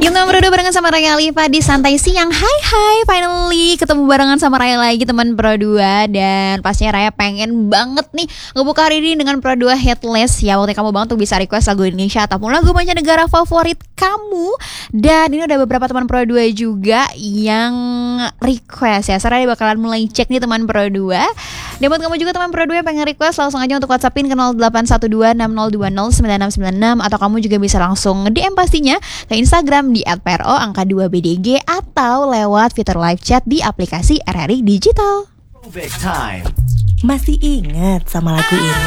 Tim nomor 2 barengan sama Raya Alifa di Santai Siang. Hai, finally ketemu barengan sama Raya lagi teman Pro 2. Dan pastinya Raya pengen banget nih ngebuka hari ini dengan Pro 2 Headless. Ya, waktu kamu banget tuh bisa request lagu Indonesia ataupun lagu mancanegara favorit kamu. Dan ini udah beberapa teman Pro 2 juga yang request ya. Raya bakalan mulai cek nih teman Pro 2. Dan buat kamu juga teman Pro 2 yang pengen request, langsung aja untuk WhatsAppin ke 081260209666. Atau kamu juga bisa langsung DM pastinya ke Instagram di @pro_2bdg atau lewat fitur live chat di aplikasi RRI Digital. Masih ingat sama lagu ini?